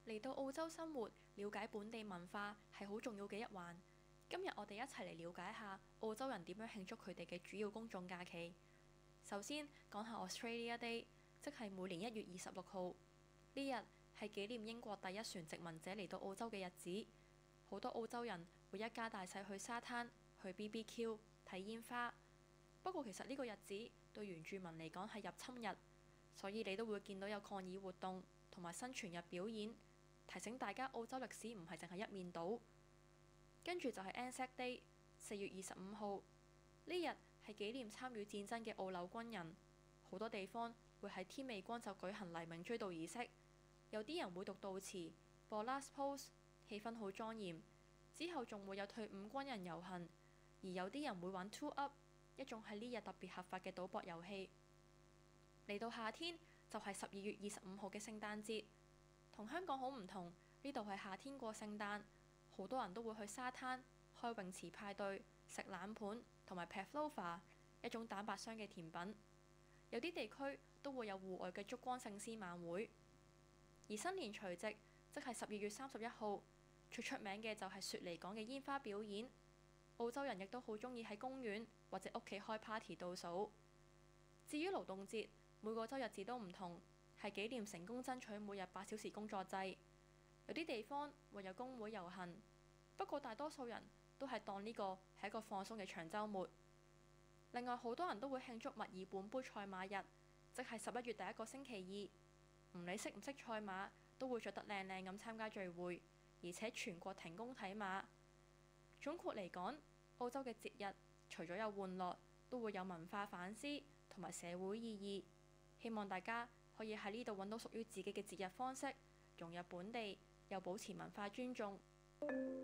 嚟到澳洲生活，了解本地文化係好重要嘅一環。今日我哋一齊嚟了解下澳洲人點樣慶祝佢哋嘅主要公眾假期。首先講下 Australia Day，即係每年1月26號。呢日係紀念英國第一船殖民者嚟到澳洲嘅日子。好多澳洲人會一家大細去沙灘去 BBQ 睇煙花。不過其實呢個日子對原住民嚟講係入侵日，所以你都會見到有抗議活動同埋新傳日表演，提醒大家澳洲歷史唔係淨係一面倒。跟住就係 Anzac Day， 4月25號。呢日係紀念參與戰爭嘅澳紐軍人。好多地方會喺天未光就舉行黎明追悼儀式，有啲人會讀悼詞，播 Last Post， 氣氛好莊嚴。之後仲會有退伍軍人遊行，而有啲人會玩 Two Up， 一種喺呢日特別合法嘅賭博遊戲。嚟到夏天就係12月25號嘅聖誕節，同香港好唔同，呢度係夏天過聖誕，好多人都會去沙灘開泳池派對，食冷盤同埋 pavlova， 一種蛋白霜嘅甜品。有啲地區都會有戶外嘅燭光聖詩晚會。而新年除夕即係12月31號，最出名嘅就係雪梨港嘅煙花表演。澳洲人亦都好中意喺公園或者屋企開 party 倒數。至於勞動節，每個州日子都唔同，係紀念成功爭取每日8小時工作制。有啲地方會有工會遊行，不過大多數人都係當呢個係一個放鬆嘅長週末。另外好多人都會慶祝墨爾本杯賽馬日，即係11月第一個星期二。唔理識唔識賽馬，都會着得靚靚咁參加聚會，而且全國停工睇馬。總括嚟講，澳洲嘅節日除咗有玩樂，都會有文化反思同埋社會意義。希望大家可以喺呢度揾到屬於自己嘅節日方式，融入本地，又保持文化尊重。